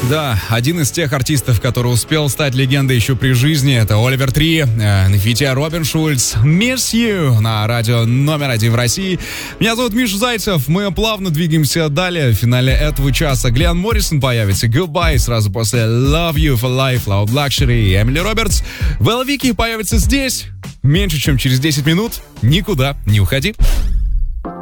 Да, один из тех артистов, который успел стать легендой еще при жизни, это Оливер Три, на фите Робин Шульц, Miss You на радио номер 1 в России. Меня зовут Миша Зайцев, мы плавно двигаемся далее. В финале этого часа Глен Моррисон появится, Goodbye, сразу после Love You for Life, Loud Luxury и Эмили Робертс. Вэл Вики появится здесь, меньше чем через 10 минут, никуда не уходи.